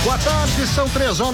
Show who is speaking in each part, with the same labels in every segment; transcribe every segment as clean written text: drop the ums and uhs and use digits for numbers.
Speaker 1: Boa tarde, são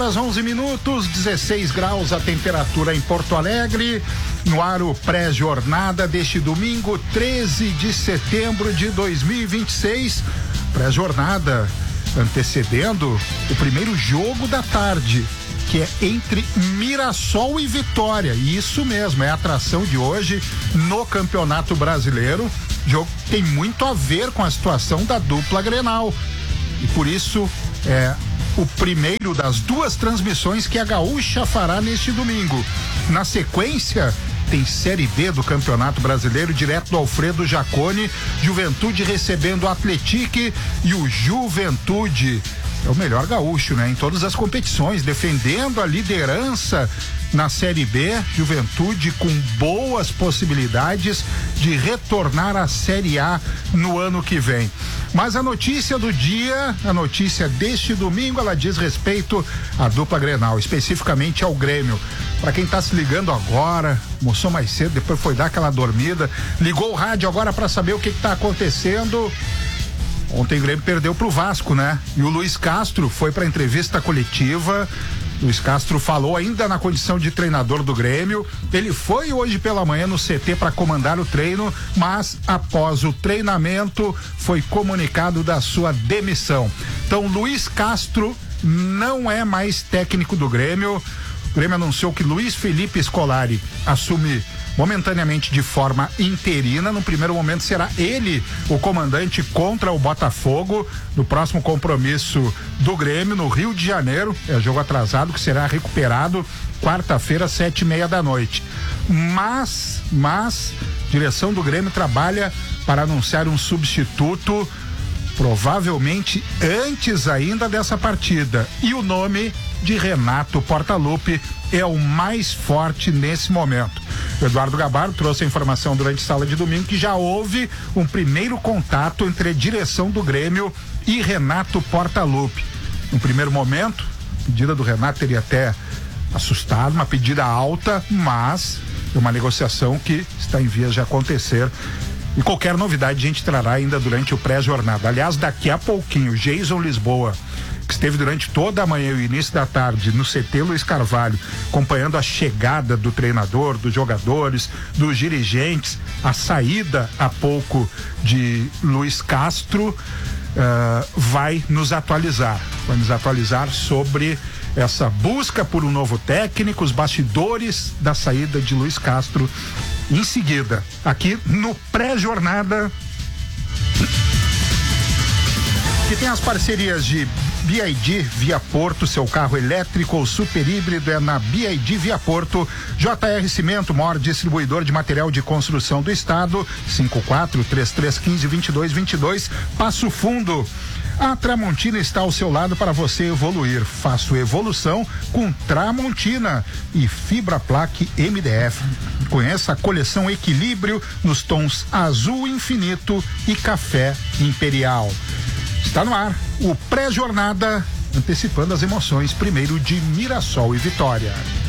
Speaker 1: 3h11, 16 graus a temperatura em Porto Alegre. No ar o pré-jornada deste domingo, 13 de setembro de 2026. Pré-jornada antecedendo o primeiro jogo da tarde, que é entre Mirassol e Vitória. Isso mesmo, é a atração de hoje no Campeonato Brasileiro. O jogo tem muito a ver com a situação da dupla Grenal. E por isso é o primeiro das duas transmissões que a Gaúcha fará neste domingo. Na sequência, tem Série B do Campeonato Brasileiro, direto do Alfredo Jaconi, Juventude recebendo o Atlético, e o Juventude é o melhor gaúcho, né? Em todas as competições, defendendo a liderança na Série B, Juventude com boas possibilidades de retornar à Série A no ano que vem. Mas a notícia do dia, a notícia deste domingo, ela diz respeito à dupla Grenal, especificamente ao Grêmio. Para quem tá se ligando agora, almoçou mais cedo, depois foi dar aquela dormida, ligou o rádio agora para saber o que tá acontecendo. Ontem o Grêmio perdeu pro Vasco, né? E o Luiz Castro foi pra entrevista coletiva. Luiz Castro falou ainda na condição de treinador do Grêmio. Ele foi hoje pela manhã no CT para comandar o treino, mas após o treinamento foi comunicado da sua demissão. Então Luiz Castro não é mais técnico do Grêmio. O Grêmio anunciou que Luiz Felipe Scolari assume momentaneamente de forma interina. No primeiro momento será ele o comandante contra o Botafogo no próximo compromisso do Grêmio no Rio de Janeiro. É jogo atrasado que será recuperado quarta-feira, 7:30 da noite. Mas direção do Grêmio trabalha para anunciar um substituto provavelmente antes ainda dessa partida. E o nome de Renato Portaluppi é o mais forte nesse momento. O Eduardo Gabardo trouxe a informação durante a sala de domingo que já houve um primeiro contato entre a direção do Grêmio e Renato Portaluppi. No primeiro momento, a pedida do Renato teria até assustado, uma pedida alta, mas é uma negociação que está em vias de acontecer. E qualquer novidade a gente trará ainda durante o pré-jornada. Aliás, daqui a pouquinho, Jason Lisboa, que esteve durante toda a manhã e o início da tarde no CT Luiz Carvalho, acompanhando a chegada do treinador, dos jogadores, dos dirigentes, a saída há pouco de Luiz Castro, vai nos atualizar sobre essa busca por um novo técnico, os bastidores da saída de Luiz Castro em seguida, aqui no pré-jornada, que tem as parcerias de BYD Via Porto, seu carro elétrico ou super híbrido é na BYD Via Porto. JR Cimento, maior distribuidor de material de construção do estado, 54-3315-2222, Passo Fundo. A Tramontina está ao seu lado para você evoluir. Faça evolução com Tramontina e Fibra Plaque MDF. Conheça a coleção Equilíbrio nos tons azul infinito e café imperial. Está no ar o pré-jornada, antecipando as emoções, primeiro de Mirassol e Vitória.